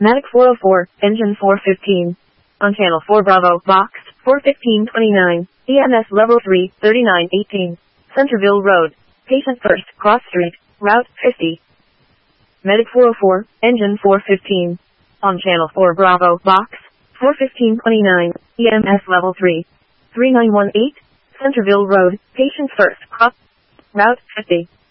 Medic 404, engine 415. On channel 4 Bravo, box 41529, EMS level 3, 3918. Centerville Road. Patient first, cross street, route 50. Medic 404, engine 415. On channel 4 Bravo, box 41529, EMS level 3, 3918. Centerville Road. Patient first, cross, route 50.